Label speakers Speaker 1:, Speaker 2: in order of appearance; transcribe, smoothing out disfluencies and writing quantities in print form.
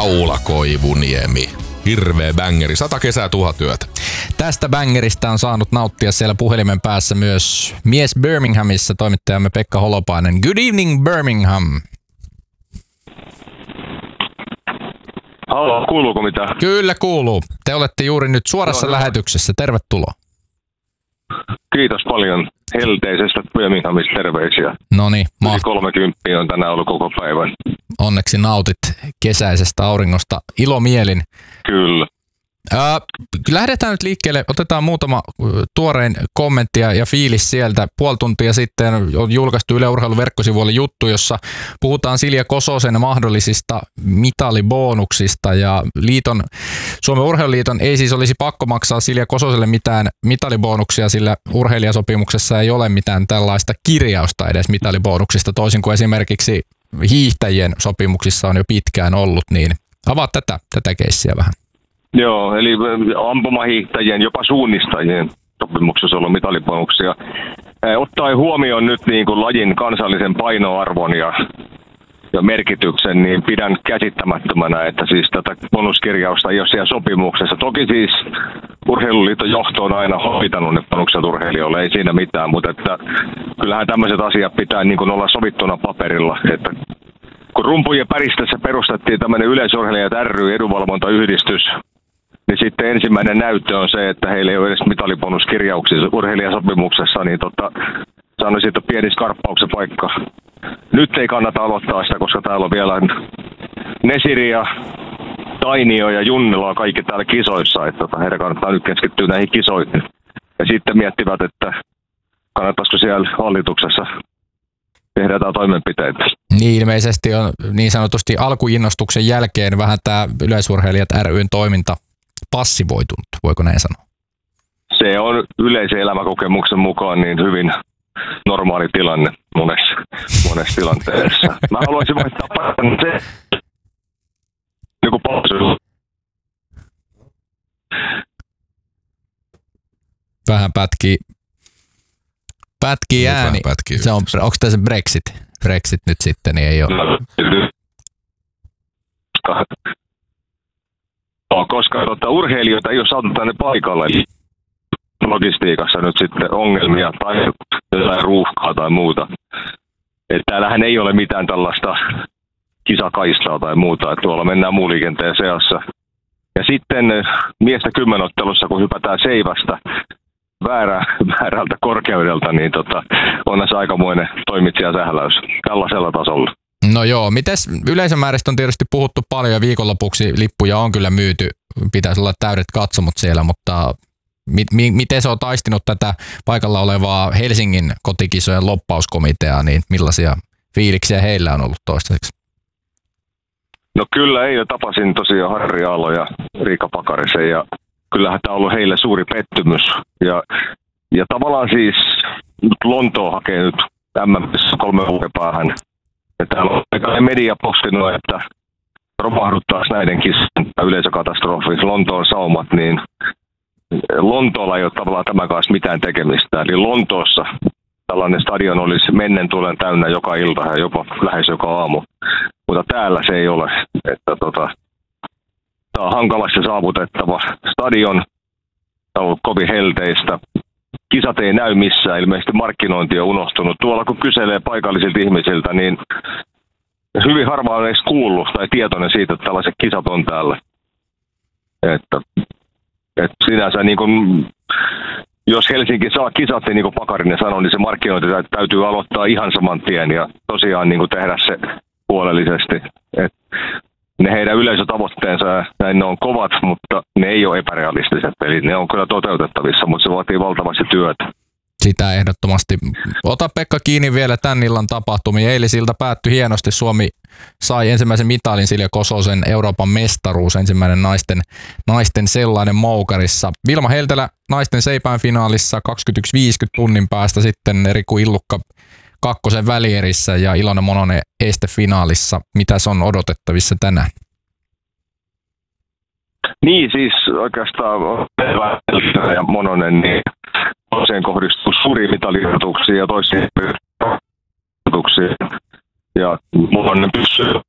Speaker 1: Paula Koivuniemi. Hirveä bängeri. 100 kesää, 1000 työtä.
Speaker 2: Tästä bängeristä on saanut nauttia siellä puhelimen päässä myös mies Birminghamissa, toimittajamme Pekka Holopainen. Good evening, Birmingham.
Speaker 3: Halo, kuuluuko mitään?
Speaker 2: Kyllä kuuluu. Te olette juuri nyt suorassa lähetyksessä. Tervetuloa.
Speaker 3: Kiitos paljon helteisestä Birminghamista, terveisiä.
Speaker 2: Noniin.
Speaker 3: 30 on tänään ollut koko päivän.
Speaker 2: Onneksi nautit kesäisestä auringosta ilomielin.
Speaker 3: Kyllä.
Speaker 2: Lähdetään nyt liikkeelle. Otetaan muutama tuorein kommentti ja fiilis sieltä. Puoli tuntia sitten on julkaistu Yle Urheilun verkkosivuille juttu, jossa puhutaan Silja Kososen mahdollisista mitalibonuksista. Ja Suomen Urheiluliiton ei siis olisi pakko maksaa Silja Kososelle mitään mitalibonuksia, sillä urheilijasopimuksessa ei ole mitään tällaista kirjausta edes mitalibonuksista, toisin kuin esimerkiksi hiihtäjien sopimuksissa on jo pitkään ollut. Niin avaa tätä keissiä vähän.
Speaker 3: Joo, eli ampumahiihtäjien, jopa suunnistajien sopimuksessa on ollut mitalibonuksia. Ottaen huomioon nyt niin kuin lajin kansallisen painoarvon ja merkityksen, niin pidän käsittämättömänä, että siis tätä bonuskirjausta ei ole siellä sopimuksessa. Toki siis Urheiluliiton johto on aina hoitanut ne bonukset urheilijoille, ei siinä mitään, mutta että kyllähän tämmöiset asiat pitää niin kuin olla sovittuna paperilla. Että kun rumpujen päristössä perustettiin tämmöinen Yleisurheilijat ry, edunvalvontayhdistys, niin sitten ensimmäinen näyttö on se, että heillä ei ole edes mitalibonuskirjauksia urheilijasopimuksessa, niin sanoisin, että pieni skarppauksen paikka. Nyt ei kannata aloittaa sitä, koska täällä on vielä Nesiri ja Tainio ja Junnila kaikki täällä kisoissa, että heidän kannattaa nyt keskittyä näihin kisoihin. Ja sitten miettivät, että kannattaisiko siellä hallituksessa tehdä jotain toimenpiteitä.
Speaker 2: Niin ilmeisesti on niin sanotusti alkuinnostuksen jälkeen vähän tämä Yleisurheilijat ry:n toiminta passivoitunut, voiko näin sanoa? Se
Speaker 3: on yleisen elämäkokemuksen mukaan niin hyvin normaali tilanne monessa tilanteessa. Mä haluaisin vaihtaa paremmin se
Speaker 2: vähän pätkii ääni. Se on, onko tässä Brexit nyt sitten, niin ei ole.
Speaker 3: Koska urheilijoita ei ole saatu tänne paikalle, eli logistiikassa nyt sitten ongelmia tai jotain ruuhkaa tai muuta. Että täällähän ei ole mitään tällaista kisakaistaa tai muuta, että tuolla mennään muun liikenteen seassa. Ja sitten miesten kymmenottelussa, kun hypätään seivästä väärältä korkeudelta, niin onhan se aikamoinen toimitsijasähläys tällaisella tasolla.
Speaker 2: No joo, mites yleisömääristä on tietysti puhuttu paljon ja viikonlopuksi lippuja on kyllä myyty, pitäisi olla täydet katsomot siellä, mutta miten se on taistinut tätä paikalla olevaa Helsingin kotikisojen loppauskomiteaa, niin millaisia fiiliksiä heillä on ollut toistaiseksi?
Speaker 3: No kyllä eilen tapasin tosiaan Harri Aalo ja Riikka Pakarisen ja kyllähän tämä on ollut heille suuri pettymys ja tavallaan siis Lontoo hakee nyt MM:ssä 3 vuoden päähän. Ja täällä on media postinut, että romahduttaisi näiden kisojen yleisökatastrofi, Lontoon saumat, niin Lontoolla ei ole tavallaan tämän kanssa mitään tekemistä. Eli Lontoossa tällainen stadion olisi mennen tulen täynnä joka ilta ja jopa lähes joka aamu. Mutta täällä se ei ole. Että tämä on hankalasti saavutettava stadion. Tämä on ollut kovin helteistä. Kisat ei näy missään, ilmeisesti markkinointi on unohtunut. Tuolla kun kyselee paikallisilta ihmisiltä, niin hyvin harva on edes kuullut tai tietoinen siitä, että tällaiset kisat on täällä. Että sinänsä niin kun, jos Helsinki saa kisat, niin kuin Pakarinen sanoi, niin se markkinointi täytyy aloittaa ihan saman tien ja tosiaan niin kuin tehdä se huolellisesti. Ne heidän yleisötavoitteensa, näin ne on kovat, mutta ne ei ole epärealistiset. Eli ne on kyllä toteutettavissa, mutta se vaatii valtavasti työtä.
Speaker 2: Sitä ehdottomasti. Ota Pekka kiinni vielä tämän illan tapahtumia. Eilisilta päättyi hienosti. Suomi sai ensimmäisen mitalin Silja Kososen Euroopan mestaruus, ensimmäinen naisten sellainen moukarissa. Vilma Heltelä naisten seipään finaalissa 21.50 tunnin päästä, sitten Riku Illukka kakkosen välierissä ja Ilona Mononen estefinaalissa. Mitäs on odotettavissa tänään?
Speaker 3: Niin, siis oikeastaan ja Mononen, niin toiseen kohdistuu suuria mitaliodotuksia ja toisiin odotuksia. Ja Mononen pystyy